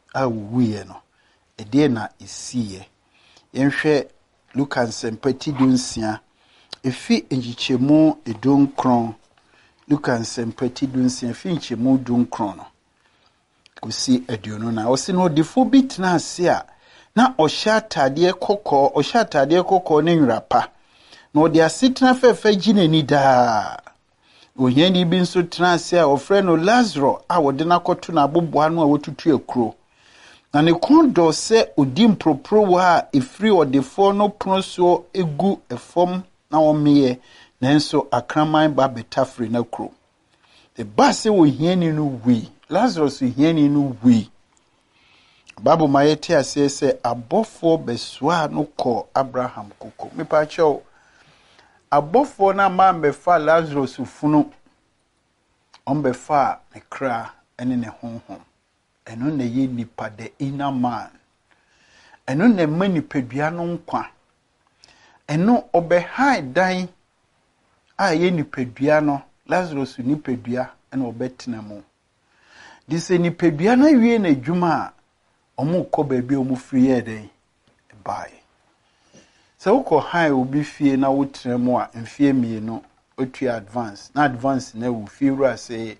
a wuye no ede na isiye yenhwe Lucas empati dunsia efi enjichemu edunkron Lucas empati dunsia fi enjichemu dunkron no kusi aduonu na osi no defo bit na ase a na ohya atade kokko ne nwrapa na odi asetena fefa ginani da ohani bi nso tena ase a ofre no Lazarus a wode na koto na aboboa no a wotutu akuro na ne kondo se odi mpropro wa efri odefo no proso egu efom na omeye nanso akraman ba betafri na kuro the base wo hiani no wi Lazarus hiani no wi Babu mayete ase se abofo beswa no ko Abraham koko me pa cho abofo na ma mbefa Lazarus funu ombefa ne kra ene ne honhom eno ne ye nipa the inner man eno ne mani pedua no nkwa eno obehai dan a ye nipadua no Lazarus nipadua ene obetena mu dise nipadua na wie na dwuma omu ko baabi omu free eden buy so uko high obi fie na wotena mu a mfie mienu otu advance na advance na wu fie ru ase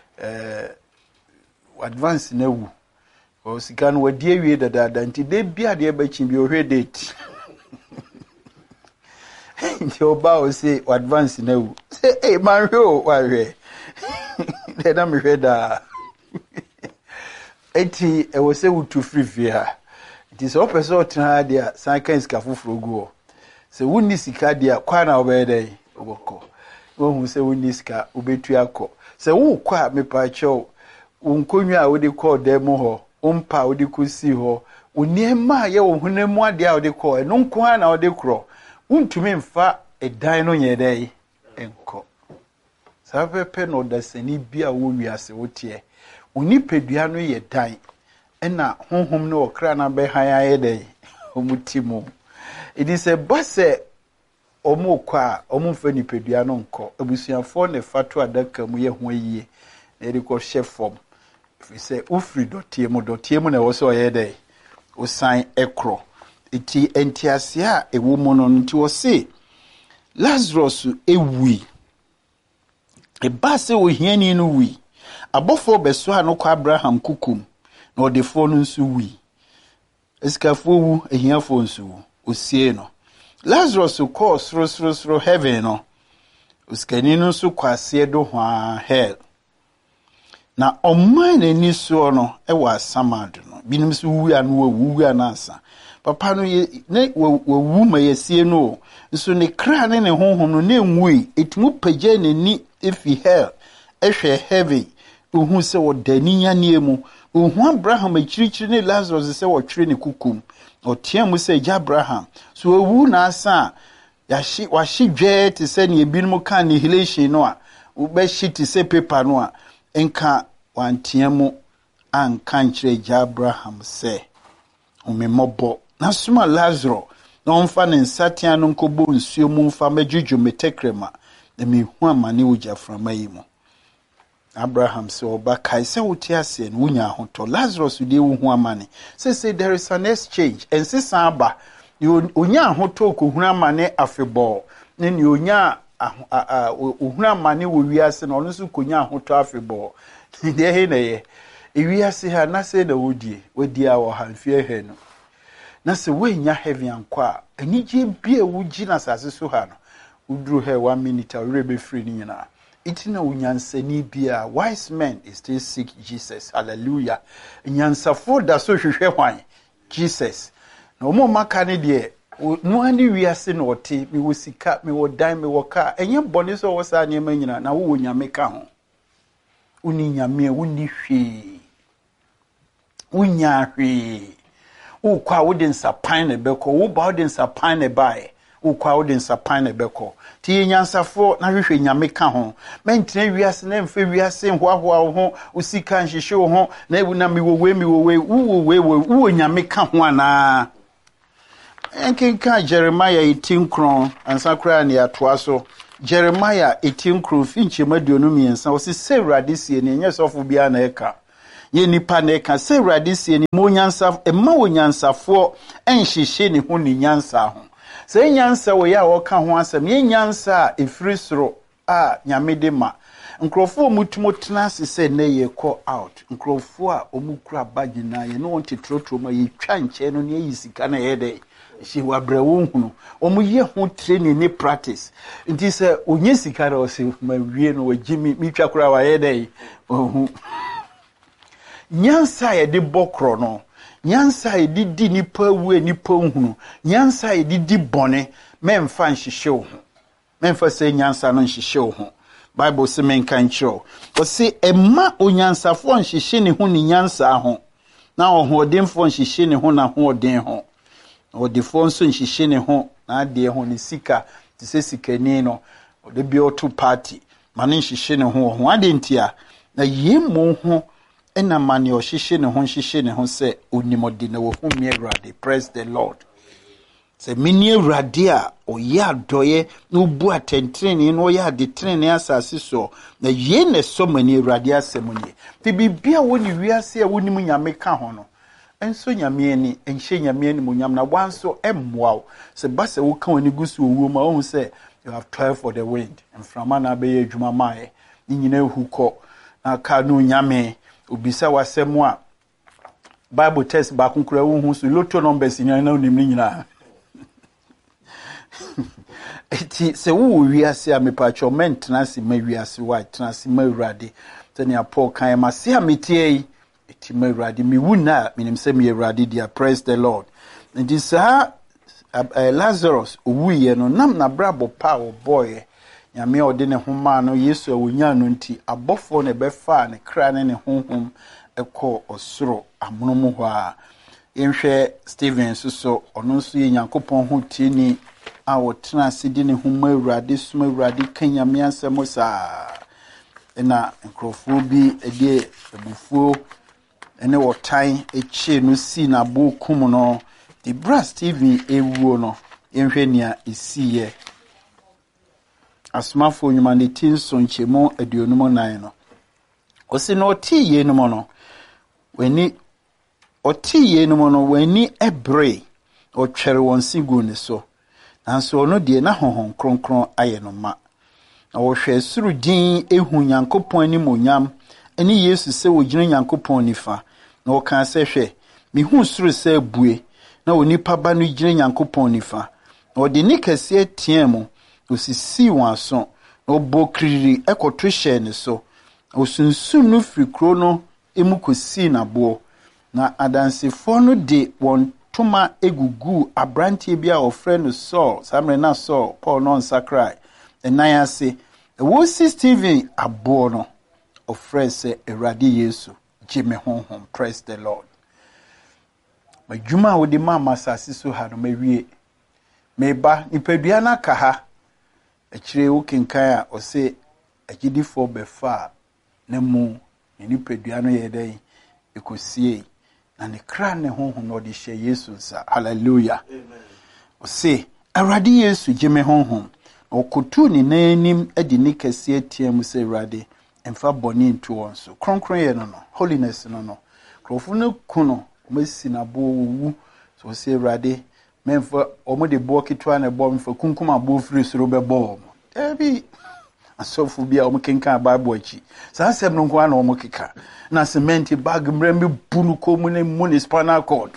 advance na wu o sika no wadi awie dada nti de bia de ba chi bi ohwe date nti oba o say advance na wu say eh man hwe o wa hwe de na me hwe da eti e wo say wutu free via it is all person try dia san kan sika foforo go se wonni sika dia kwa na obede oboko wo hu se wonni sika obetu akọ se wo kwa me pa cho unkonwa a wodi call dem ho umpa wodi kusi ho oniema ye wo hunemu ade a wodi call eno nko na wodi kro untumi mfa edan no nyedai enko sa pepe no dasani bia wo wiase wotie onipedua no ye dan ena honhom no okra na be han ayedai omutimo it is a base omukwa omumfa nipedua no nko abusuafo ne fatu adaka mu ye ho yie na eriko chefom if say ufri dotie mu na wo so yedai osan ekro iti entiasia ewo mu no nti wo se Lazarus ewi e base wo hiani no wi abofo beso ano kwa Abraham kukum na odefo no nso wi esikafo wu ehiafo nso wu osie no Lazarus ko sro heaven no uskani no nso kwase do hwa hell na omman ani so no e wa samad no binim so wu anu wu anasa papa no ne wu ma yesie no nso ne kra ne honhom no ne nwui etmu pagye nani efi hell ehwe heaven ohu se wodani nyane mu ohu Abraham akirikyiri ne Lazarus se wotwere ne kukum otia mu se Abraham so owu na asa washi dwe te se ne ebinum kan annihilation no a ube shiti se paper no a enka wantia mu anka nkyere Abraham se omemmobo na suma Lazarus na onfa ne nsatia no nkobo nsuo mu mfa majudwo metekrema na mehu amane ojaframa yi mu Abraham said, "Oba kaise utiase no wunya hoto Lazarus de wu hu amane." Say there is an exchange. And say samba, you onya hoto ko hu amane afebo. Ne ni onya hu amane wo wiase no nso konya hoto afebo. De he na ye. E wiase ha na say na wodi a wo hanfie he no. Na say we nya heaven ankwa. Anije bia wo gi na sase so ha no. Udru he 1 minute awrebe free ni nyina. Itina unyansani bia wise men is still seek Jesus. Hallelujah. Nyansafo da so hwehwe hwan Jesus. Na omo maka ne de no ani wiase na ote mi wo sika mi wo dan mi wo ka enye bone so wo sa ne manyina na wo nyame ka ho. Uni nyame uni hwe. Unya hwe. Wo kwa wo den sapan ne beko wo ba wo den sapan ne bae. Ukwa odin sapane beko ti nyansafo na hwehwe nyame ka ho mentene wiase na mfe wiase hoahoa ho usika nhwehwe ho na ebu na miwowe wo nyame ka ho ana enkenka Jeremiah 18 kron ansakra ne atoa so Jeremiah 18 kron finche maduonu miensa o se Awurade sie ne nyesofo bia na eka ye nipa na ka se Awurade sie ni mo nyansa emma wo nyansafo enhyehye ne ho ni nyansa ho se nyansa wo ya wo ka ho asem ye nyansa efiri soro a nyame de ma nkrofo mutumo tena se na ye call out nkrofo a omukura bagina ye no wonte trotro ma ye twa nche no ne yisika na ye de she wabrawo hunu omuye ho training ni practice nti se onye sika ra o se ma wie no wagimi mi twa kura wa ye de ohu nyansa ye de bokro no nyansa ye di nipa wu nipa hunu nyansa ye di bone memfa nhihye ho memfa se nyansa no nhihye ho Bible se men kan cho o se emma onyansafo nhihye ne ho ni nyansa ho na ohodemfo nhihye ne ho na hoden ho odefo nso nhihye ne ho na ade ho ni sika te se sikani no de bi oto party mane nhihye ne ho ade ntia na yemo ho ena mane o nhihye ne ho se onimode na wo hu mi Awurade. Praise the Lord. Se mini Awurade a oya doye no bu atentrene no ya de trene asase so na ye ne so mani Awurade asemunye te bibia woni wiase a woni mu nyame ka ho no enso nyame ani enhye nyame ani mu nyam na wanso emmoa se base wo ka woni gusu owuo ma wo se you have 12 for the wind and from na be adwuma mae ni nyina huko na ka no nyame obisa wasem a Bible test ba konkura wo hu so lotto numbers nyina na onim ni nyina eti se wo wiase a mepacho mentena se ma wiase wa tena se ma Awurade tene Paul kan ma se ametie eti ma Awurade mi wuna minim se mi Awurade dia. Praise the Lord. And this Lazarus wuye no nam na brabo pa o boy nyame ode ne homa no Yesu awunya no nti abofo ne befa ne kra ne honhom ekọ osoro amonomo ho a yenhwe Stephen so ono nso ye Nyankopɔn ho tieni a wotena sidi ne homa Awurade suma Awurade kanyame asɛm saa na nkrofo bi ede ebufuo ene wotan echi no si na bo kum no the brass TV ewuo no yenhwe nia esiye asmafo nyuma ne tinso nchemo aduonum nan no osi no otiye no mo no weni otiye no mo no weni ebre otwere won sigu ne so nanso ono de na honhon kronkron aye no ma na wo hwe suru din ehu Nyankopɔn ani monyam eni Yesu se wogina Nyankopɔn nifa na wo kan se hwe mi hu suru se bue na onipa ba no gina Nyankopɔn nifa na ode ni kase tiemu osisi wanso na obokriri ekoto hye ne so osunsun no frikro no emukosi na bo na adansefo no de won toma egugu abrantie bia ofre no Saul samre na Saul Paul no nsakrai enan ase wo si Stephen abo no ofre se Awurade Yesu jime honhom. Praise the Lord. Majuma wo de mama sase so ha no mawie meba nipadua na ka ha akire wo kenkan a ose agidifo befa na mu nipadua no ye den ekosie na ne kra ne honhom no de hye Yesu nsa. Hallelujah. Amen. Ose Awurade Yesu jime honhom okotu ni nanim edi ne kase atiam se Awurade emfa boni nto wonso kronkron ye no holiness no krofo no kuno mesi na bo wu so se Awurade memfa omo de bo kitwa na bo mfa kunkum abo firi soro be bo ebi asofu bia omo kenka Bible achi sa asem no nko na omo keka na cement bag mrembe bunu komu ne municipal court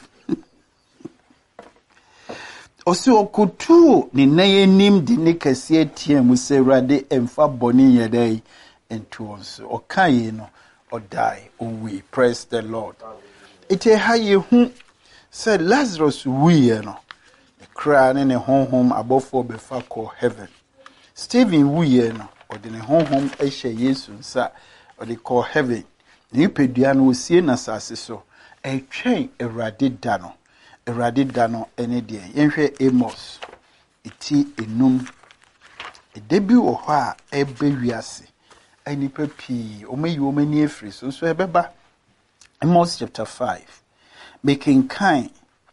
osi okutu ni nayenim de ne kase atiam se Awurade emfa boni yedai into us okaye no or die we. Praise the Lord. Ite haye hu said Lazarus we no the cry ne honhom abofo befa call heaven. Stephen we no or the honhom ehye Yesu nsa or they call heaven. Ni pedua no sie na sase so etwen Awurade da no ene de yenhwe Amos eti enum edebi wo ho a ebe wiase ani papi omayi omani afri so ebeba Amos chapter 5 making kind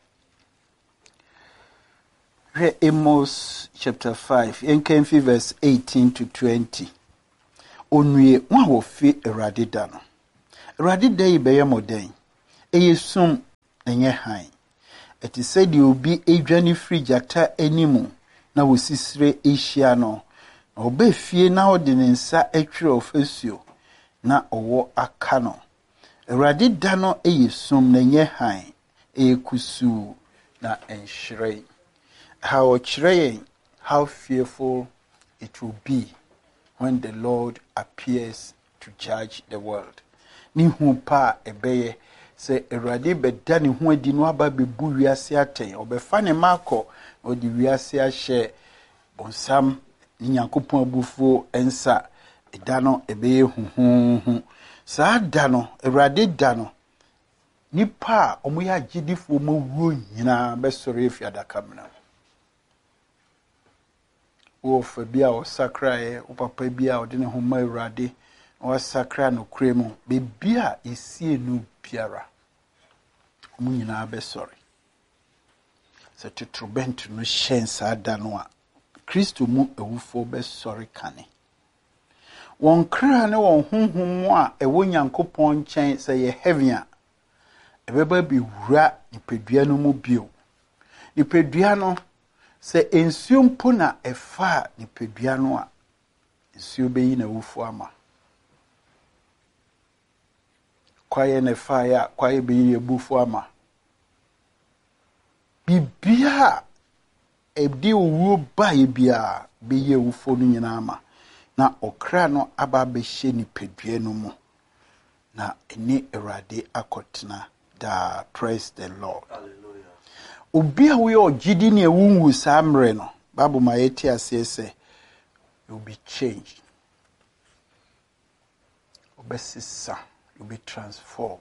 Amos chapter 5 in verse 18 to 20 onwie wa wo fi Awurade da no Awurade da yi bɛyɛ mmɔden. Ɛyɛ sum na ɛnyɛ hann. Ɛte sɛ deɛ obi adwane firi gyata animu na wɔsisire ahyia no. Na ɔba fie na ɔde ne nsa atwerɛ ɔfasuo na ɔwɔ aka no. Awurade da no ɛyɛ sum na ɛnyɛ hann. Ɛyɛ kusuu na ɛnhyerɛn. How ɔkyerɛ yɛn how fearful it will be when the Lord appears to judge the world. Ni hu pa ɛbɛyɛ sɛ Awurade bɛda ne ho adi no aba bɛbu wiase atɛn. Ɔbɛfa ne makɔ na ɔde wiase ahyɛ bonsam ne Nyankopɔn abufuo nsa. Ɛda no ɛbɛyɛ huhuhu. Saa da no, Awurade da no, nipa a ɔmo yɛ agyidifoɔ mawuo nyinaa bɛsɔre afi adakamena mu. Wofa bi a ɔsakraeɛ, wo papa bi a ɔde ne ho ma Awurade na wasakra no kure mu, bebi a ɛsie no biara ɔmo nyinaa bɛsɔre. Sɛ totorobɛnto no hyɛn saa da no a Kristo mu awufoɔ bɛsɔre kane. Wɔn kra ne wɔn honhom a ɛwɔ Nyankopɔn nkyɛn sɛ yɛ heaven a ɛbɛba bɛwura nipadua no mu bio. Nipadua no sɛ nsuo mpo na ɛfa nipadua no a nsuo bɛyi na awufoɔ ama. Kwaye na ɛfa ya kwaye bɛyi awufoɔ ama. Bibia ɛde owuo ba yɛ bia bɛyi awufoɔ no nyinaa ama. Na ɔkra no aba bɛhyɛ nipadua no mu. Na ɛne Awurade akɔtena da. Praise the Lord. Hallelujah. Obi a woyɛ ɔgyidi ne awunwu saa mmerɛ no, Bible ma yɛte aseɛ sɛ you'll be changed. Obesisa, you'll be transformed.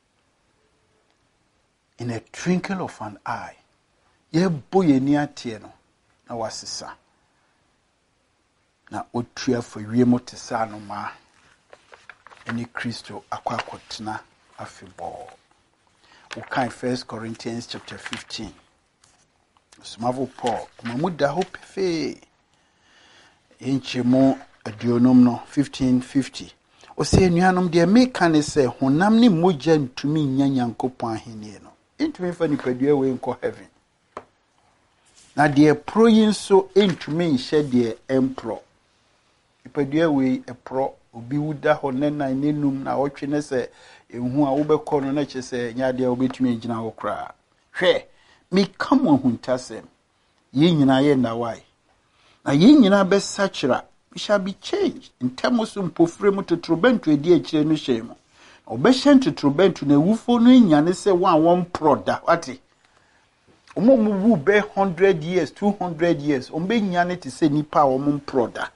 In a twinkle of an eye. Yɛbɔ yɛni ateɛ no na wasisa. Na otua fa wiem te saa no ma ɛne Kristo akɔtena afebɔɔ. We can 1 Corinthians chapter 15. Smavo Paul, mamuda hope fe inchemo adionum no 1550. O se nuanom de meka ne se honam ne mogya ntumi nya Nyankopɔn ahenie no. Ntumi fa nipadua we nkɔ heaven. Na de pro yi nso ntumi nhye de empro. Nipadua we epro obi wuda ho ne nan nenum na wotwe ne se ehu a wobɛkɔ no na kyɛ sɛ nyade a wobɛtumi agina wo kra. Hwɛ, me kam ahuntasɛm. Ye nyina ye ndawai. Na ye nyina bɛsakyera, we shall be changed. Ntɛmo so mpofre mu totorobɛnto edi akyire no hyɛ mu. Ɔbɛhyɛ totorobɛnto na awufo no nyane sɛ wɔn proda. Wate? Ɔmo wu bɛ 100 years, 200 years. Ɔmo bɛ nyane te sɛ nipa a ɔmo proda.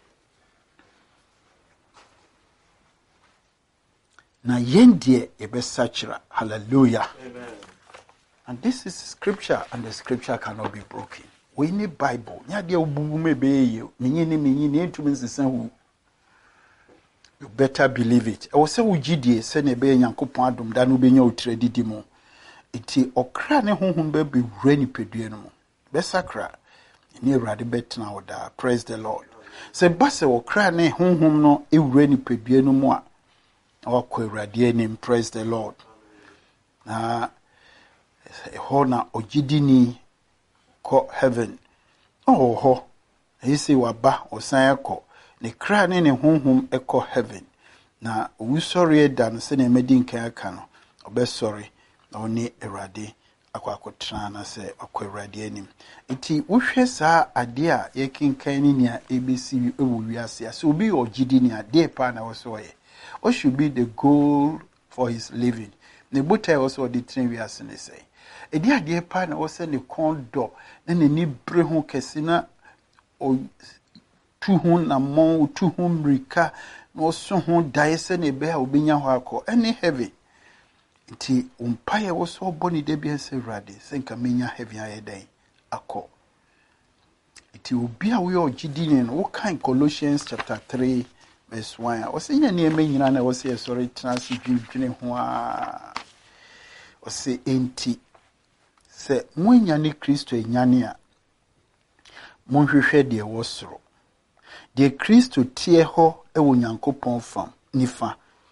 Na yendie ebesachira. Hallelujah. Amen. And this is scripture, and the scripture cannot be broken. We need Bible. Nyade obubu mebe you. Minyi entumi nsesa hu. You better believe it. I was say ugidie se na be Nyankopɔn adom da no benya otredidi mu. Iti okra ne honhom be wura nipadua no mu. Besakra. Ni Awurade betena oda. Praise the Lord. Se base okra ne honhom no ewura nipadua no mu a wakɔ Awurade anim. Praise the Lord. Na ɛhɔ na ogyidini kɔ heaven. Hɔ ɛsɛ waba ɔsan akɔ ne kra ne ne honhom ɛkɔ heaven. Na owusɔre da no sɛ na ɛmɛdi nkan aka no ɔbɛsɔre na ɔne Awurade akɔtena na sɛ akɔ Awurade anim. Nti wohwɛ saa ade a yɛkenkan ne nea ɛbɛsi ɛwɔ wiase a sɛ obi yɛ ogyidini a deɛ pa na wɔsɛ ɔyɛ. What should be the goal for his living? Ne botai also the train we are saying say. Edi ade pa na wose ne kondo na ne bre ho kese na o tu ho na mon tu ho mrika na oso ho dae se ne be a obenya ho akọ any heavy. Nti umpaye wo so boni de bia se Awurade se nka menya heavy aye dan akọ. Nti obi a we ogidini no wo kan Colossians chapter 3 verse 1. O se nya niema nyina na wo se sorry trans dwene ho a. O se enti se mwanya ne Kristo enyane a monhwehwe de wo soro. De Kristo tie ho e wo Nyankopɔn fam nifa.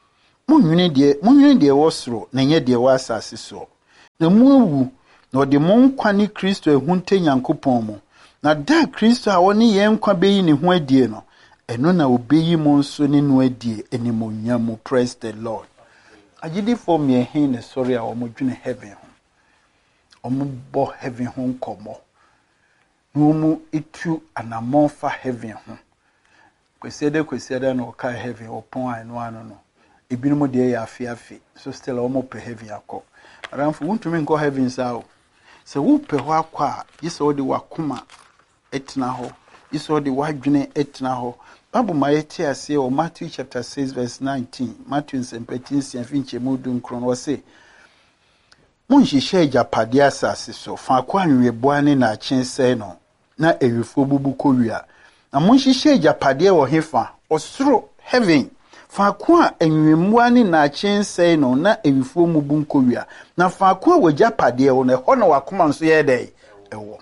Munwene de wo soro na nye de wo asase so. Na mu awu na ode mo nkwa ne Kristo ehunte Nyankopɔn mu. Na da Kristo a woni ye nkwa beyi ne ho adie no. Eno na obeyi mo nso ne no adie enimonyam mu. Praise the Lord. Agidi for me hin ne sorry a wo dwene heaven ho. Omo bo heaven ho nkomo. No mu itu anamon fa heaven ho. Kwesiede na oka heaven opon anu anu no. Ebinimo de ya afi so still omo pe heaven akọ. Aramfo wuntumi nko heaven sao. Se wo pe ho akwa yise odi wakoma etna ho. Yise odi wadwene etna ho. Bible ma yeti ase o Matthew chapter 6 verse 19. Matthew 17 finche mudu nkron wo se. Munhihye japade asase so fa kwa anweboa ne na chense no na ewifo bubu kowia. Na munhihye japade wo hefa osoro heaven. Fakwa enwemua ni na chense no na ewifo mu bunkowia na fakwa wagya pade wo na ho na wakoma nso ye dai ewo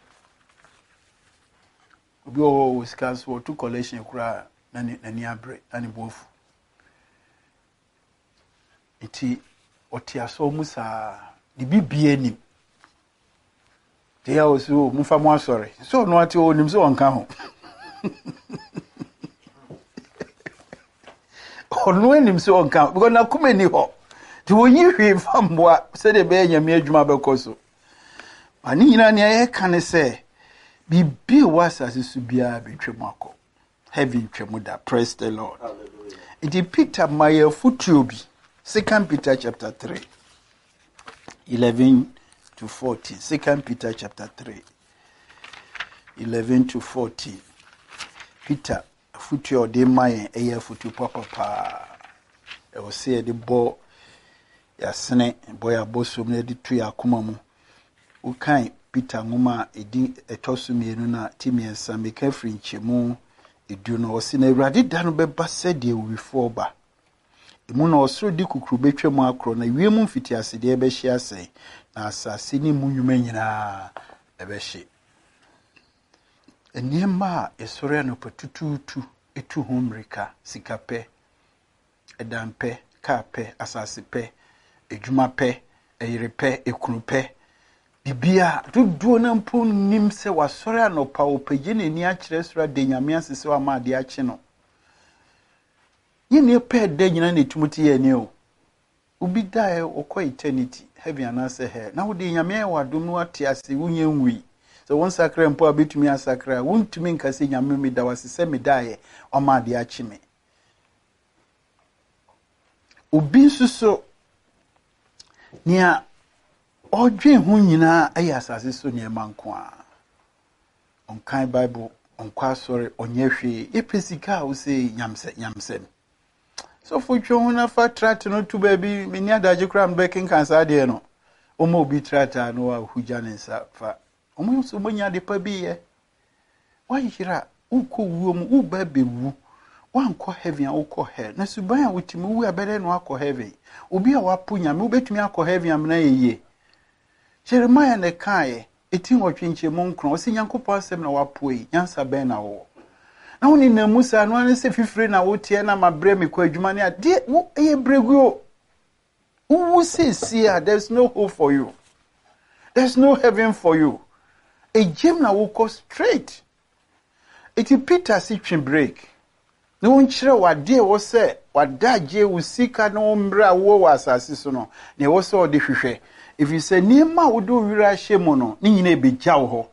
obi o skas wo to collection kura na ni abre ani bofu iti otiaso musa di bibie nim dia oso mu fa mo asore so no ati onim so onka ho ono enim se onka because na kuma ni ho ti wonyi hwe famboa se de be nyame adwuma bekoso ani nyina ne ye kan se bibi wasase su bia betwem akọ heaven twemu da. Praise the Lord. It Peter my futubi 2 Peter chapter 3 11 to 14. 2 Peter chapter 3 11 to 14. Peter futu de mayen eye futu papa e o se de bo ya sene bo ya bosom na de tu ya koma mu o kan Peter ngoma edi etosu mienu na timiensa meka firi nchemu edu no o se na Awurade da no beba se de wifo ba emu na osoro di kukuru betwemu akro na wiemu mfiti ase de ebe hye ase na asase ni munwuma nyina ebe hye enema esore no patututu etu homrika sikape edampe kape asasipe ejumape eyirepe ekunupe bibia duduo na mpo nim se wasore anopa opagye neni a kire sora de nyame asese wa ma de ache no yene pe de nyina na etumuti ye ni o ubi dae okọ eternity heaven anase he na wo de nyame wa dum no ate ase wunye nwi so won sakra mpo abetumi asakra wontumi nkase nyame mi da wasese mi dae o ma de ache me obi nsuso nia odwe hu nyina ayi asase so ne manko a onkan bible onkwa sori onye hwe epesika wo se nyamsem so for hu na fa trat no to baby meni adaje kra mbekin kansa de no omo obi trata no a hugya ne nsa fa omo so monya de pa bi ye wahira ukọ wuom uba bewu wankọ heaven a ukọ hell na suban a wutimi wu abere no akọ heaven obi a wapo nyame ubetumi akọ heaven amna yeye Jeremiah ne kae eti nwotwenche mu nkron osi Nyankopɔn asem na wapo yi nyansa ben na wo na woni na Musa no an se fifire na wotie na mabre me kwa adwuma ne ade wo eye breguo who says here there's no hope for you, there's no heaven for you. A gym na will go straight. Iti Peter sitting break. No one chere what dear was said, what that je will seek no umbra was assassin. Ne was all the fish. If you say Nima would do Vira Shemono, Nine be Jawho.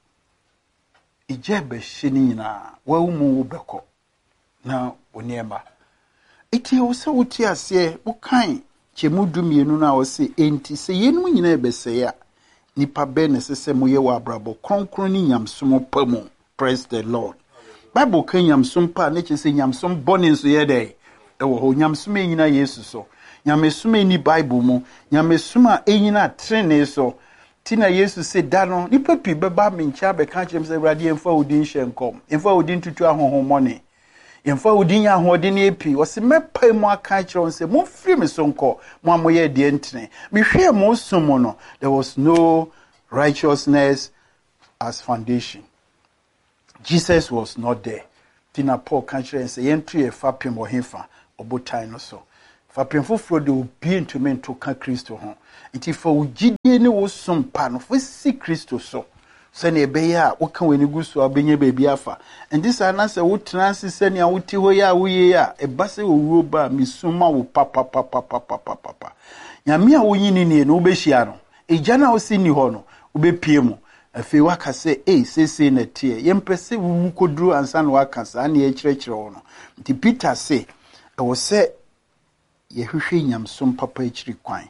Ijebe Shinina, Wamu Beko. Now, Onyema. Iti also would ya say, what kind? Chemudu mienuna o se enti se yenu nyina ebese ya nipa be ne sese moye wa brabo kronkron ni nyamsom pamu. Praise the Lord. Bible kan nyamsom pa ne che se nyamsom bone nso ye dey e wo ho nyamsom nyina Yesu so nyamesom ni Bible mu nyamesom a nyina trene so tina Yesu se da no nipa pi beba me ncha be kan chem se Awurade emfa odin hyenkom emfa odin tutu ahohomone Yemfa udinya hodin epi wose mepa mu aka kire se mo firi me sonko mo amoye de ntene me hwe mo somo no there was no righteousness as foundation. Jesus was not there. Tina Paul kan kire se yentu e fapem wo hefa obotan no so fapem foforo de obi ntumi nto ka Kristo ho nti fa ugidie ne wo sompa no fa si Kristo so sene ebe ya wo kan wani gusu abenye bebi afa ndi sa na se wo transi sene a wuti ho ya wo ye ya eba se owuo ba misuma wo papa nyame a wo yini ne no wo behia no eja na wo si ni ho no wo bepie mu afi waka se sese na tie yempese wu koduru ansa na waka sa na ye kyerɛkyerɛ wo no nti Peter se e wo se ye hwehwe nyamsom papa ekyiri kwan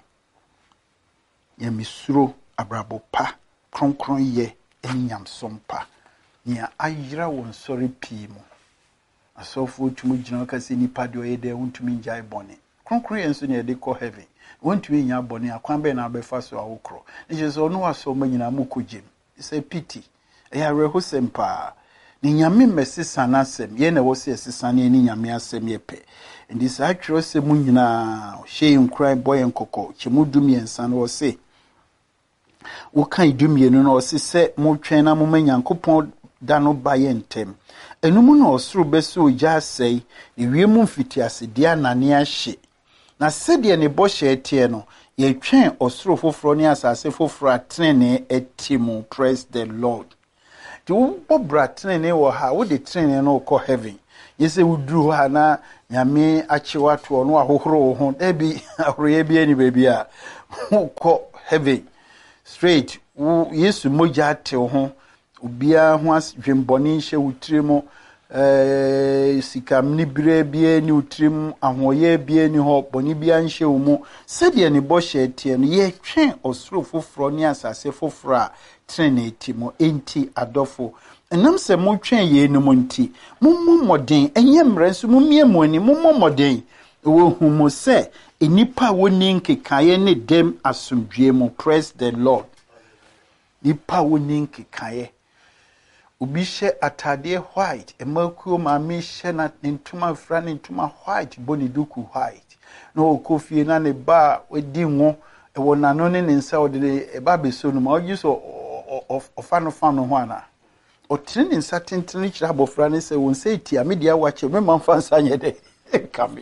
ye misuro abrabo pa kronkron ye nyamsom pa nia ayira won sori pii mu asofo tumu gyina ka se nipa de oyede wontumi njai bone kronkron ye nso ne de kɔ heaven wontumi nya bone akwan be na abefa so awokro ne je so no aso manyina mu kogem se pity ya reho sempa ni nyame mesesa na asem ye na wo se sesa ne ni nyame asem ye pe ndi sa atwero se mu nyina hye nkran boy nkokɔ kyemudum yensa no wo se wo kan dumienu no se se mo twɛn na mo manyankopɔn da no ba ye ntem enum na osoro bese ogya asɛe ne wiemu mfitiase dia nane ahye na sɛdeɛ ne bɔhyɛ tie no ye twɛn osoro foforo ne asase foforo atrene etimu. Praise the Lord. Ti wo bobra trene wo ha wo de trene no kɔ heaven yese wuduru ha na nyame akyewa to no ahohoro wo ho da bi ahoroye bi ani baby a kɔ heaven straight wo Yesu moja te ho obia ho asdwembɔne hye wutrimo sikam ni bire bia ni utrim ahoye bia ni ho bɔne bia nhye wo mu sɛdeɛ ne bɔhyɛ tie no ye twɛn osoro foforo ne asase foforo a trinity mo enti adɔfo enam sɛ mo twɛn ye no mo nti mommo modern enye mmerɛ nso mommie mo ani mommo modern wo hu mo sɛ enipa woni nkekaye ne dem asomdwie mo. Praise the Lord. Nipa woni nkekaye obi hye atade white emakuo maame hye na ntuma fra ne ntuma white boni duku white no okofie na ne ba odi ngo ewo nano ne nsa ode e ba beso no ma ogi so ofano ho ana otre ne nsa tentene kyira abofra ne se won se tia me dia wache me manfa nsa nye de kame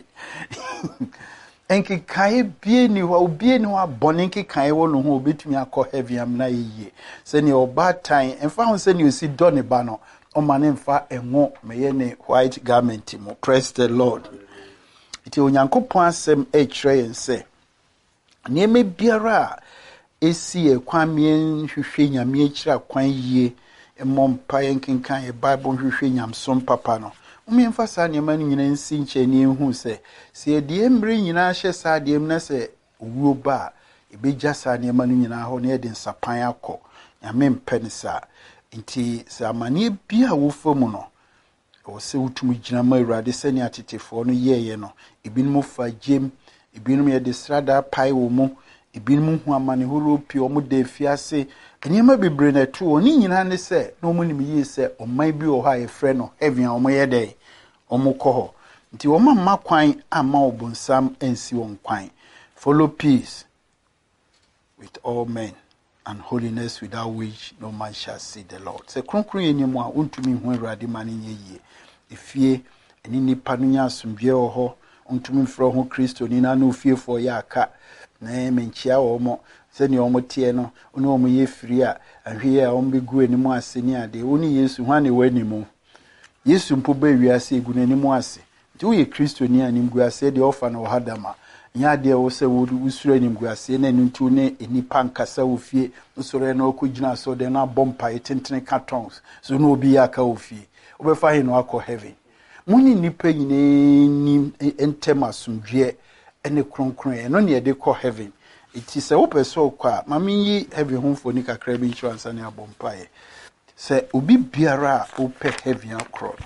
enki kai bie ni ho abone enki kai wo no ho obetumi akọ heavy am na yiye se ne oba tan emfa ho se ne osi do ne ba no o ma ne mfa enwo meye ne white garment mo. Praise the Lord. Iti onyankopon asem e kyerɛ yen se nieme biara esi ekwan mien hwehwe nyame kyira kwan yie mmompa yenkenkan e Bible hwehwe nyamsom papa no umemfa sa niema no nyina nsi nkyɛ ne hu se die mmre nyina hye sa die m na se owuo ba ebegya sa niema no nyina ho na yɛde nsapan akɔ nyame mpɛ sa nti sa amane bia wo famu no o se utum gyina ma Awurade sɛ ne atetefo no yɛyɛ no ebinum fa gem ebinum yɛde srada pai wo mu ebinum hu amane horo pie o mu de fiase niema bebre na to oni nyina ne se na omu nim yi se oman bi o ha ye frɛ no heaven omo ye de omo kɔ hɔ nti wo mamma kwan ama obonsam ensi won kwan. Follow peace with all men and holiness without which no man shall see the Lord. Se kronkron enimu a untumi hu Awurade ma ne yie efie eni nipa no nya asomdwe wɔ hɔ untumi mfrɛ ho Kristo ni na no fie fo ya aka na menchia wo mo se ne omo tie no oni omo ye firi a ahwe a omo begu enimu ase ni ade oni Yesu hwane wanimu Yesu mpo ba wiase egu n'animu ase nti wo ye Kristo ni animgu ase de ofa na ohadama nya de wo se wo usuro animgu ase na ntu ne enipa nkasa wo fie usuro na okugina so de na bompa etentene cartons so no obi aka wo fie obefa he no akɔ heaven muni nipa nyine ni entema sumdwe ene kronkron eno ne de kɔ heaven. It is a open so kwa mami heavy home for nika crabby insurance and abompaye. Say ubi biara ope heavy akron.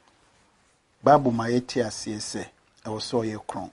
Babu maeti asiye se also ye kron.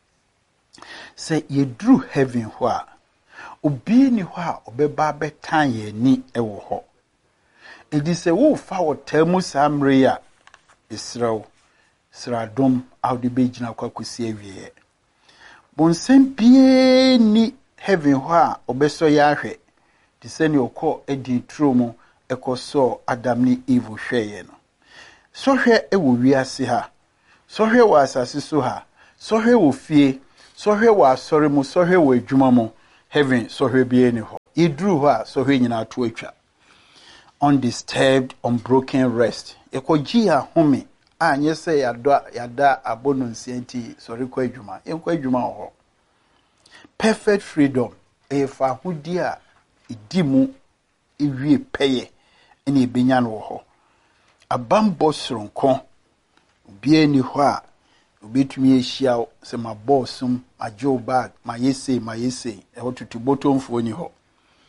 Say ye drew heaven hwa. Ubi ni hwa obeba betan ye ni ewo ho. It is a wo fa wo temu samreya Israel sradom audi bejina kwa kusie wie. Bonsem bie ni heaven ho a obeso ya hwe ti se ne okọ edi tromo ekoso Adam ni Eve hweye no so hwe ewo wiase ha so hwe wo asase so ha so hwe wo fie Sɔhwɛ wɔ asɔre mu, sɔhwɛ wɔ adwuma mu, heaven sɔhwɛ bi ni hɔ. Iduru hɔ a sɔhwɛ nyinaa to atwa. Undisturbed, unbroken rest. Ekɔgye ahome a nyɛ sɛ yada abono nsia nti sɔre kɔ adwuma. Yɛnkɔ adwuma wɔ hɔ. Perfect freedom. Ɛyɛ ahodi a ɛdi mu ɛwie pɛyɛ ɛna ɛbɛnya no wɔ hɔ. Abambɔ soronko. Obiara ni hɔ a obetumi ahyia wo sɛ mabɔ som, magye bag, mayɛsei. Ɛhɔ tutubotomfoɔ ni hɔ.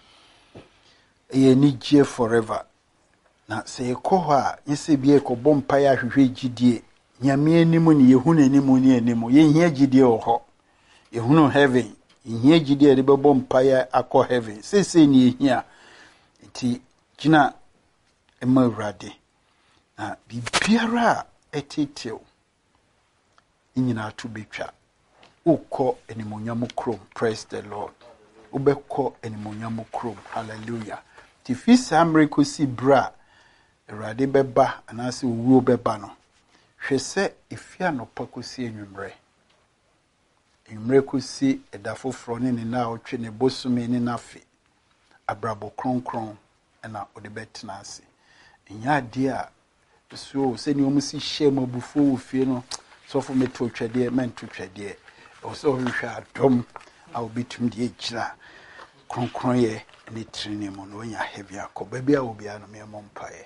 Ɛyɛ anigye forever. Na sɛ yɛkɔ hɔ a, nyɛ bi yɛkɔbɔ mpaeɛ ahwehwɛ gyidie. Nyame anim ne yɛhunu anim ne anim. Yɛnhia gyidie wɔ hɔ. Yɛhunu heaven. Yɛnhia gyidie a yɛde bɛbɔ mpaeɛ akɔ heaven. Seesei ne yɛhia. Nti gyina ɛma Awurade. Na biribiara a ɛtetew nyinaa to betwa. Ukɔ animonyam krom. Praise the Lord. Ubɛkɔ animonyam krom. Hallelujah. Ti fi saa mmere kɔsi bra Awurade bɛba anaasɛ owuo bɛba no. Hwɛ sɛ efi anɔpa kɔsi anwummerɛ. Anwummerɛ kɔsi ɛda foforɔ ne na ɔtwe ne bosome ne nafe. Abrabɔ kronkron ɛna ɔde bɛtena ase. Nya ade a so sɛ ne ɔmo si hyɛ mabufuo wɔ fie no. Sɔfo meto twɛdeɛ mento twɛdeɛ. Ɔsɛ ɔhwehwɛ adom a obitum de agyina kronkronye ne trine mu no nya heavy akɔ. Baabi a obiara no memmɔ mpaeɛ.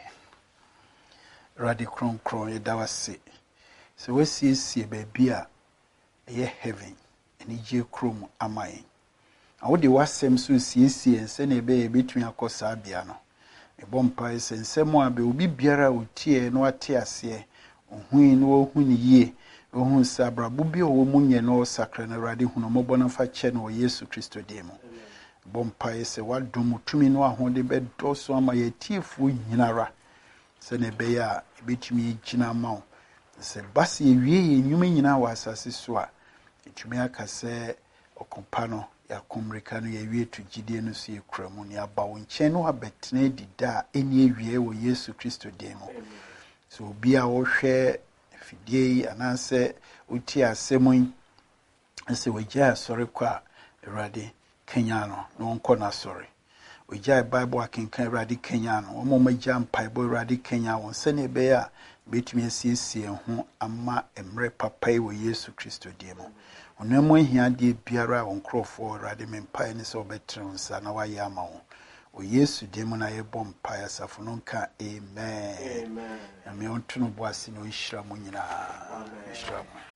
Awurade kronkron yɛda wase. Sɛ wasiesie baabi a ɛyɛ heaven ɛne gye krom ama yɛn. Na wode wasɛm so siesie sɛ ne ɛbɛyɛ betumi akɔ saa bia no. Ɛbɔ mpaeɛ sɛ nsɛm a be obi biara otie no ate aseɛ. Ohui no ohu ne yie. Ohun sabra bubi o mu nye no sakra na Awurade hunu mobɔ na fa kyɛ no Yesu Kristo din mu. Bɔ mpaeɛ sɛ wadom tumi no ahode bɛdɔso ama yɛtiefoɔ nyinara. Sɛ ne ɛbɛyɛ a ɛbɛtumi gyina ma wo. Sɛ base ewie yɛ nnwuma nyinaa wɔ asase so a ɛtumi aka sɛ ɔkompa no yɛakomrika no yɛwie to gyidie no so yɛkura mu ne aba wo nkyɛn no abɛtena dida a ɛne awie wɔ Yesu Kristo din mu. So obi a wɔhwɛ fidie anaasɛ uti asɛm yi sɛ wagya asɔre kɔ a Awurade kanya no na wɔnkɔ n'asɔre. Wagya Bible akenkan Awurade kanya no wɔn magya mpaebɔ Awurade kanya wɔn sɛ ne ɛbɛyɛ a betumi asiesie ho ama mmerɛ papa yi wɔ Yesu Kristo din mu. Ɔno mu ahia deɛ biara a wɔn nkurɔfoɔ Awurade me mpae ne sɛ wɔbɛtene wɔn nsa na wayɛ ama wɔn. O Yesu din mu na yɛbɔ mpaeɛ asafo no nka amen. Amen. Na me ɔnto no bo ase na ɔnhyira mo nyinaa. Amen.